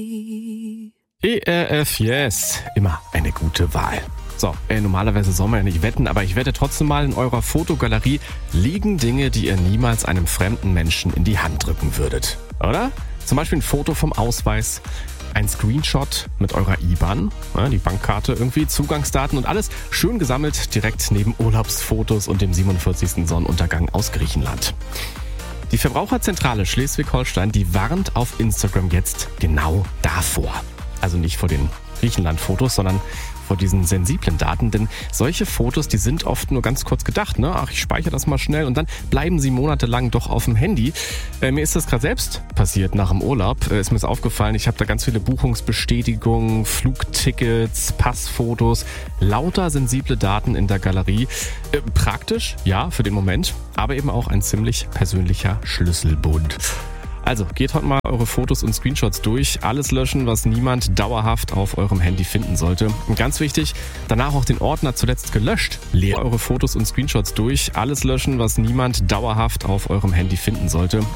ERF Yes, immer eine gute Wahl. So, normalerweise soll man ja nicht wetten, aber ich wette trotzdem mal, in eurer Fotogalerie liegen Dinge, die ihr niemals einem fremden Menschen in die Hand drücken würdet. Oder? Zum Beispiel ein Foto vom Ausweis, ein Screenshot mit eurer IBAN, die Bankkarte irgendwie, Zugangsdaten und alles schön gesammelt direkt neben Urlaubsfotos und dem 47. Sonnenuntergang aus Griechenland. Die Verbraucherzentrale Schleswig-Holstein, die warnt auf Instagram jetzt genau davor. Also nicht vor den Griechenland-Fotos, sondern vor diesen sensiblen Daten, denn solche Fotos, die sind oft nur ganz kurz gedacht, ne? Ach, ich speichere das mal schnell und dann bleiben sie monatelang doch auf dem Handy. Mir ist das gerade selbst passiert nach dem Urlaub, ist mir das aufgefallen, ich habe da ganz viele Buchungsbestätigungen, Flugtickets, Passfotos, lauter sensible Daten in der Galerie. Praktisch, ja, für den Moment, aber eben auch ein ziemlich persönlicher Schlüsselbund. Also, geht heute mal eure Fotos und Screenshots durch. Alles löschen, was niemand dauerhaft auf eurem Handy finden sollte. Und ganz wichtig, danach auch den Ordner zuletzt gelöscht. Leert eure Fotos und Screenshots durch. Alles löschen, was niemand dauerhaft auf eurem Handy finden sollte.